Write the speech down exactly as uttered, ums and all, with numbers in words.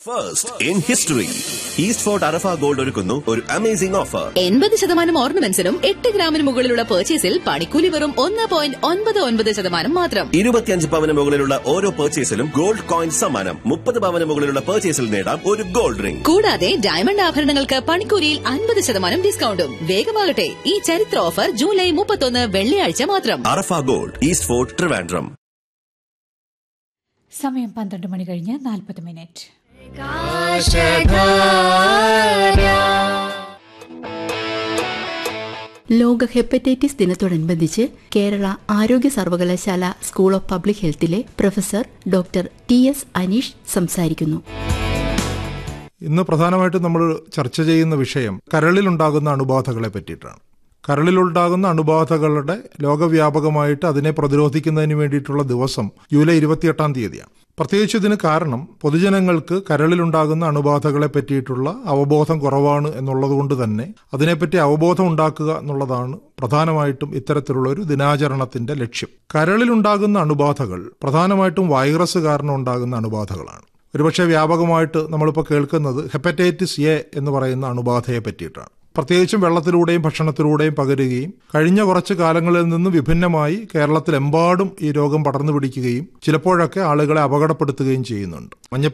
First in history east fort Arafah gold ഒരുക്കുന്നു ഒരു amazing offer. എൺപത് ശതമാനം ഓർണമെന്റ്സിനും എട്ട് ഗ്രാമിന് മുകളിലുള്ള പർച്ചേസിൽ പണിക്കൂലി വെറും ഒന്ന് പോയിന്റ് ഒൻപത് ഒൻപത് ശതമാനം മാത്രം. ഇരുപത്തിയഞ്ച് പവന് മുകളിലുള്ള ഓരോ പർച്ചേസിലും ഗോൾഡ് കോയിൻ സമ്മാനം. മുപ്പത് പവന് മുകളിലുള്ള പർച്ചേസിൽ നേടാം ഒരു ഗോൾഡ് റിംഗ്. കൂടാതെ ഡയമണ്ട് ആഭരണങ്ങൾക്ക് പണിക്കൂലിയിൽ അൻപത് ശതമാനം ഡിസ്കൌണ്ടും. വേഗമാകട്ടെ, ഈ ചരിത്ര ഓഫർ ജൂലൈ മുപ്പത്തൊന്ന് വെള്ളിയാഴ്ച മാത്രം. അറഫ ഗോൾഡ്, ഈസ്റ്റ് ഫോർട്ട്, ട്രിവാൻഡ്രം. സമയം പന്ത്രണ്ട് മണി കഴിഞ്ഞ് നാൽപ്പത് മിനിറ്റ്. ലോക ഹെപ്പറ്റൈറ്റിസ് ദിനത്തോടനുബന്ധിച്ച് കേരള ആരോഗ്യ സർവകലാശാല school of public ഹെൽത്തിലെ professor doctor T S Aneesh സംസാരിക്കുന്നു. ഇന്ന് പ്രധാനമായിട്ടും നമ്മൾ ചർച്ച ചെയ്യുന്ന വിഷയം കരളിലുണ്ടാകുന്ന അണുബാധകളെ പറ്റിയിട്ടാണ്. കരളിലുണ്ടാകുന്ന അണുബാധകളുടെ ലോകവ്യാപകമായിട്ട് അതിനെ പ്രതിരോധിക്കുന്നതിന് വേണ്ടിയിട്ടുള്ള ദിവസം ജൂലൈ ഇരുപത്തിയെട്ടാം തീയതിയാണ്. പ്രത്യേകിച്ച് ഇതിന് കാരണം പൊതുജനങ്ങൾക്ക് കരളിലുണ്ടാകുന്ന അണുബാധകളെ പറ്റിയിട്ടുള്ള അവബോധം കുറവാണ് എന്നുള്ളതുകൊണ്ട് തന്നെ അതിനെപ്പറ്റി അവബോധം ഉണ്ടാക്കുക എന്നുള്ളതാണ് പ്രധാനമായിട്ടും ഇത്തരത്തിലുള്ള ഒരു ദിനാചരണത്തിന്റെ ലക്ഷ്യം. കരളിലുണ്ടാകുന്ന അണുബാധകൾ പ്രധാനമായിട്ടും വൈറസ് കാരണം ഉണ്ടാകുന്ന അണുബാധകളാണ്. ഒരുപക്ഷെ വ്യാപകമായിട്ട് നമ്മളിപ്പോൾ കേൾക്കുന്നത് ഹെപ്പറ്റൈറ്റിസ് എ എന്ന് പറയുന്ന അണുബാധയെ പറ്റിയിട്ടാണ്. പ്രത്യേകിച്ചും വെള്ളത്തിലൂടെയും ഭക്ഷണത്തിലൂടെയും പകരുകയും കഴിഞ്ഞ കുറച്ച് കാലങ്ങളിൽ നിന്ന് വിഭിന്നമായി കേരളത്തിലെമ്പാടും ഈ രോഗം പടർന്നു പിടിക്കുകയും ചിലപ്പോഴൊക്കെ ആളുകളെ അപകടപ്പെടുത്തുകയും ചെയ്യുന്നുണ്ട്. മഞ്ഞ